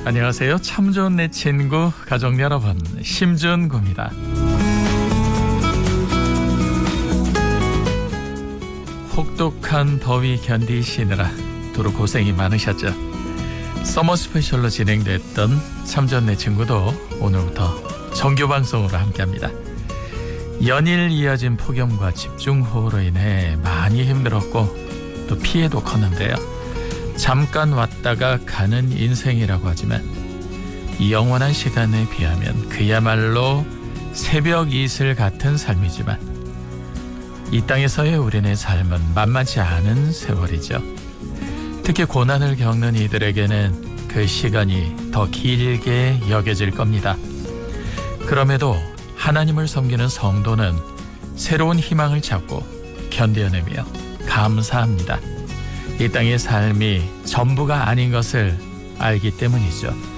안녕하세요. 참 좋은 내 친구 가족 여러분, 심준구입니다. 혹독한 더위 견디시느라 두루 고생이 많으셨죠. 서머 스페셜로 진행됐던 참 좋은 내 친구도 오늘부터 정규 방송으로 함께합니다. 연일 이어진 폭염과 집중호우로 인해 많이 힘들었고 또 피해도 컸는데요. 잠깐 왔다가 가는 인생이라고 하지만 이 영원한 시간에 비하면 그야말로 새벽 이슬 같은 삶이지만 이 땅에서의 우리네 삶은 만만치 않은 세월이죠. 특히 고난을 겪는 이들에게는 그 시간이 더 길게 여겨질 겁니다. 그럼에도 하나님을 섬기는 성도는 새로운 희망을 찾고 견뎌내며 감사합니다. 이 땅의 삶이 전부가 아닌 것을 알기 때문이죠.